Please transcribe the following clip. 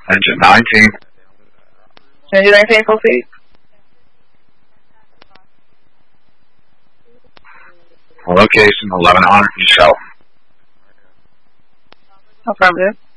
Engine 19. Engine 19, proceed. Location 1100, you shall. Affirmative.